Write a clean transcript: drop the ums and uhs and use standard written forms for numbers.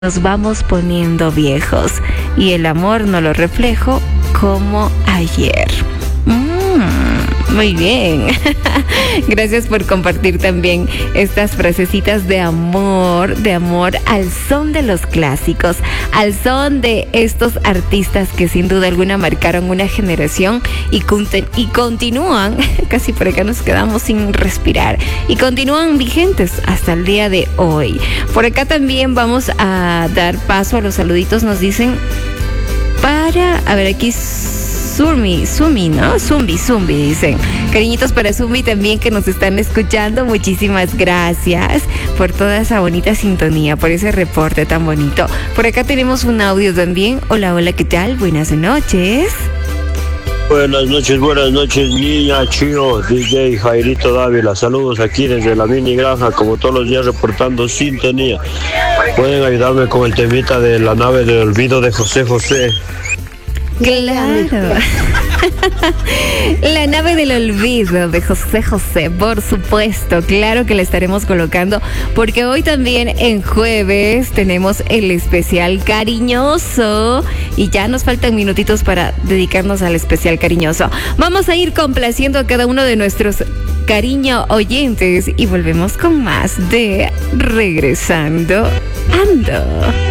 nos vamos poniendo viejos y el amor no lo reflejo como ayer. Muy bien. Gracias por compartir también estas frasecitas de amor al son de los clásicos, al son de estos artistas que sin duda alguna marcaron una generación y continúan, casi por acá nos quedamos sin respirar, y continúan vigentes hasta el día de hoy. Por acá también vamos a dar paso a los saluditos, nos dicen aquí Zumbi, dicen. Cariñitos para Zumbi también que nos están escuchando. Muchísimas gracias por toda esa bonita sintonía, por ese reporte tan bonito. Por acá tenemos un audio también. Hola, ¿qué tal? Buenas noches. Buenas noches, niña, Chino, DJ Jairito Dávila. Saludos aquí desde la mini granja, como todos los días reportando sintonía. Pueden ayudarme con el temita de La nave del olvido de José José. Claro. La nave del olvido de José José, por supuesto, claro que la estaremos colocando, porque hoy también en jueves tenemos el especial cariñoso y ya nos faltan minutitos para dedicarnos al especial cariñoso. Vamos a ir complaciendo a cada uno de nuestros cariño oyentes y volvemos con más de Regresando Ando.